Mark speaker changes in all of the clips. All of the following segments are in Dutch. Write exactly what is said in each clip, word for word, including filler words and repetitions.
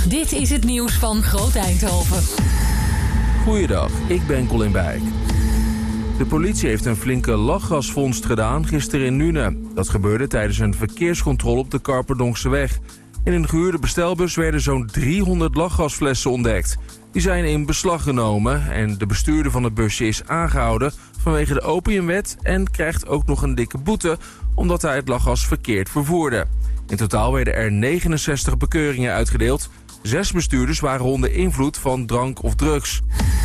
Speaker 1: Dit is het nieuws van Groot Eindhoven.
Speaker 2: Goeiedag, ik ben Colin Bijk. De politie heeft een flinke lachgasvondst gedaan gisteren in Nune. Dat gebeurde tijdens een verkeerscontrole op de Karperdonkse In een gehuurde bestelbus werden zo'n driehonderd lachgasflessen ontdekt. Die zijn in beslag genomen en de bestuurder van het busje is aangehouden vanwege de opiumwet en krijgt ook nog een dikke boete omdat hij het lachgas verkeerd vervoerde. In totaal werden er negenenzestig bekeuringen uitgedeeld. Zes bestuurders waren onder invloed van drank of drugs.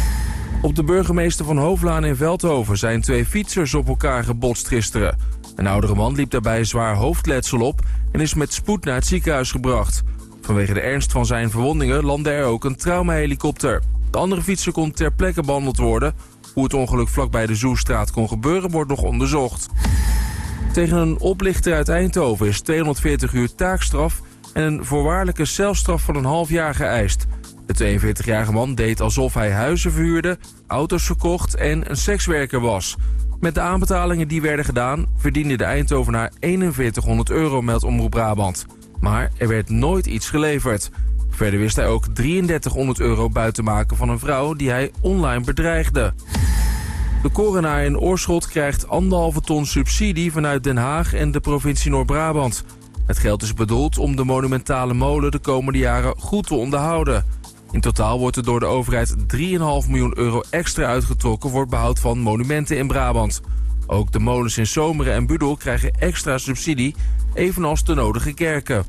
Speaker 2: Op de burgemeester van Hoofdlaan in Veldhoven zijn twee fietsers op elkaar gebotst gisteren. Een oudere man liep daarbij zwaar hoofdletsel op en is met spoed naar het ziekenhuis gebracht. Vanwege de ernst van zijn verwondingen landde er ook een traumahelikopter. De andere fietser kon ter plekke behandeld worden. Hoe het ongeluk vlakbij de Zoestraat kon gebeuren wordt nog onderzocht. Tegen een oplichter uit Eindhoven is tweehonderdveertig uur taakstraf en een voorwaardelijke celstraf van een half jaar geëist. De tweeënveertigjarige man deed alsof hij huizen verhuurde, auto's verkocht en een sekswerker was. Met de aanbetalingen die werden gedaan verdiende de Eindhovenaar eenenveertighonderd euro, meldt Omroep Brabant. Maar er werd nooit iets geleverd. Verder wist hij ook drieëndertighonderd euro buiten maken van een vrouw die hij online bedreigde. De korenaar in Oorschot krijgt anderhalve ton subsidie vanuit Den Haag en de provincie Noord-Brabant. Het geld is bedoeld om de monumentale molen de komende jaren goed te onderhouden. In totaal wordt er door de overheid drie komma vijf miljoen euro extra uitgetrokken voor het behoud van monumenten in Brabant. Ook de molens in Zomeren en Budel krijgen extra subsidie, evenals de nodige kerken.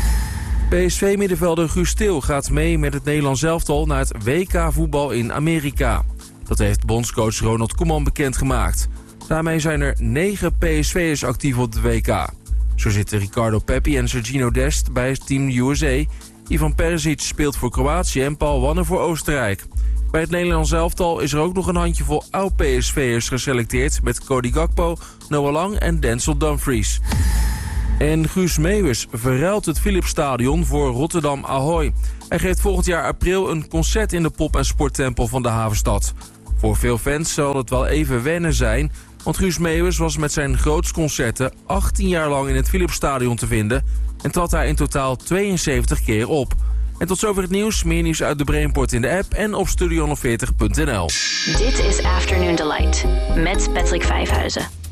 Speaker 2: P S V-middenvelder Guus Til gaat mee met het Nederlands elftal naar het W K voetbal in Amerika. Dat heeft bondscoach Ronald Koeman bekendgemaakt. Daarmee zijn er negen P S V'ers actief op het W K. Zo zitten Ricardo Pepi en Sergino Dest bij het Team U S A. Ivan Perisic speelt voor Kroatië en Paul Wanne voor Oostenrijk. Bij het Nederlands elftal is er ook nog een handjevol oud-P S V'ers geselecteerd met Cody Gakpo, Noah Lang en Denzel Dumfries. En Guus Meeuwis verruilt het Philipsstadion voor Rotterdam Ahoy. Hij geeft volgend jaar april een concert in de pop- en sporttempel van de havenstad. Voor veel fans zal het wel even wennen zijn, want Guus Meeuwis was met zijn grootsconcerten achttien jaar lang in het Philipsstadion te vinden en trad daar in totaal tweeënzeventig keer op. En tot zover het nieuws. Meer nieuws uit de Brainport in de app en op studio honderdveertig punt n l.
Speaker 3: Dit is Afternoon Delight met Patrick Vijfhuizen.